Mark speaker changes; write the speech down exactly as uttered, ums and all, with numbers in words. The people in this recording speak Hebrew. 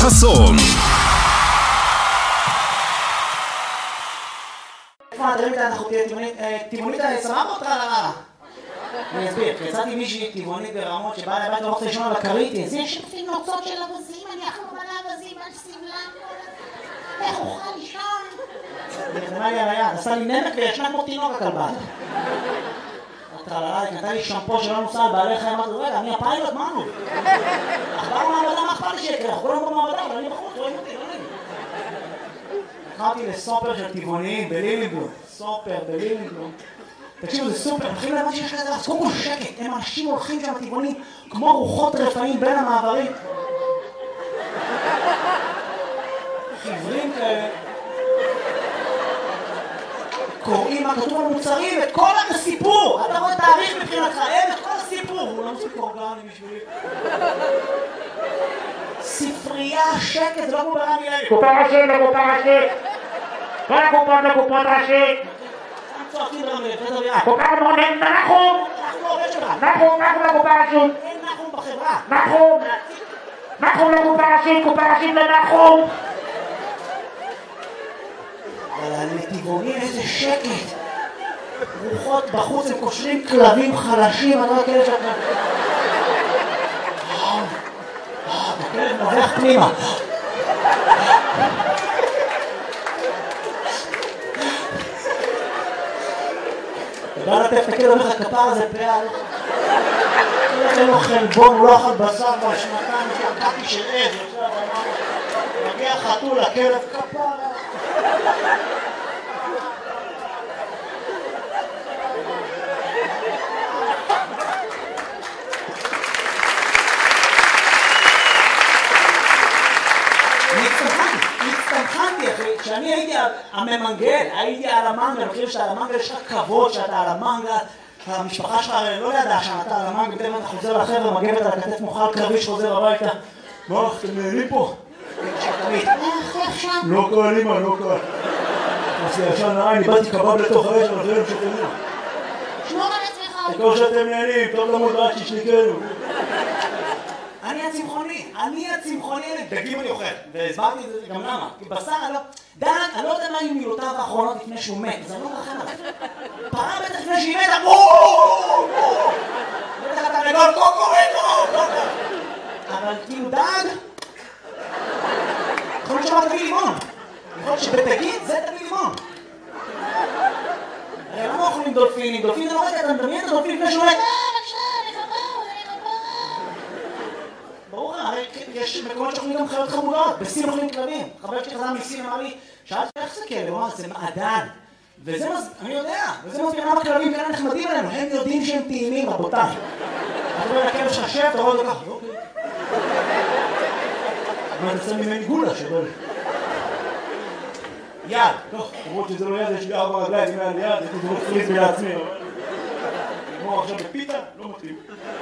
Speaker 1: חסון.
Speaker 2: איפה הדברים כאלה אנחנו תהיה טבעונית סבבה אותך על הרעה? אני אסביר, יצאתי מישהי טבעונית ברמות שבאה לבית לא רוצה לישון על הכרית. זה שפים נוצות של אבזים, אני אחלום על האבזים, על סבלם, איך אוכל לישון? היא נתנה לי על היד, עשה לי נמק וישנה כמו תינוק הכלבה. הטרללה, היא נתנה לי שמפו שלא נוסע על בעלי חיים, אמרתי, רגע, אני הפיילוט, מה נו? אכבר במעבדה, מה אכפת לי שיקרה? אנחנו כולם במעבדה, אבל אני בחוץ, רואים אותי, לא נעים. נכנסתי לסופר של טבעוניים בלילינבלום, סופר בלילינבלום. תקשיבו, זה סופר, מתחילים להבין שיש כזה, אז קודם כל שקט, הם אנשים הולכים שם טבעונים כמו רוחות רפאים בין המעברים. חברים כאלה. קוראים מה כתוב על מוצרים, את כל הסיפור. אתה רואה תאריך מבחינתך, אין את כל הסיפור. הוא לא מספיק אורגני בשבילי. ספרייה, שקט, זה לא כמו ברמי לוי.
Speaker 3: קופה ראשית לקופה ראשית. כל הקופות לקופות ראשית.
Speaker 2: צועקים ברמי לוי.
Speaker 3: קופה מונן נחום.
Speaker 2: אנחנו לא עובד שלך.
Speaker 3: נחום, נחום לקופה ראשית.
Speaker 2: אין נחום בחברה.
Speaker 3: נחום. נחום לקופה ראשית, קופה ראשית לנחום.
Speaker 2: אבל הנתיבונים איזה שקט. רוחות בחוץ הם קושרים כלבים חלשים, אני לא כאלה שאתה... הכלב נובח פנימה. אתה בא לטף את הכלב, אומר לך כפר הזה פעל. אין לו חלבון, הוא לא אכל בשר בשנתיים, שקעתי של עז. מגיע חתול, הכלב כפר. כשאני הייתי הממנגל, הייתי על המנגל, אני חושב שאתה על המנגל, יש לך כבוד שאתה על המנגל, המשפחה שלך לא ידעה שאתה על המנגל, בטח אתה חוזר לחבר'ה, מגבת על הכתף מוכל קרבי שחוזר הביתה. מה, אתם נהנים פה? לא קל, אמא, לא קל. עשי ישן נראה, אני באתי קבב לתוך האש, אבל אחרים שתהנים.
Speaker 4: שמור על עצמך.
Speaker 2: כמו שאתם נהנים, טוב למות רק ששניקנו. אני הצמחוני, אני הצמחוני, דגים אני אוכל, והסברתי את זה גם למה, כי בשר אני לא... דג, אני לא יודע מה היו מילותיו האחרונות לפני שהוא מת, זה לא רחם עליו. פרה בטח לפני שהיא מתה, בואו! בטח אתה לגול קוקורינו! אבל כאילו דג... יכול להיות שמה תביא לימון. יכול להיות שבתגיד זה תביא לימון. הרי למה אוכלים דולפינים? דולפינים, לא רגע, אתה מדמיין את הדולפין לפני שהוא מת? ברור, הרי יש מקומות שאוכלים גם חיות חמודות, בסין אוכלים כלבים. חבר שלי חזר מסין אמר לי, שאלתי איך זה כלב? הוא אמר, זה מעדן. וזה, אני יודע, וזה מסביר למה כלבים כאלה נחמדים עלינו, הם יודעים שהם טעימים, רבותיי. אתה רואה לכלב ששב, אתה רואה את זה ככה, אוקיי. מה, אתה שם ממני גולה שבל. יד, טוב, למרות שזה לא יד, יש לי ארבע רגליים, אם היה לי יד, הייתי דורך פריז לעצמי, אבל... כמו עכשיו בפיתה, לא מתאים.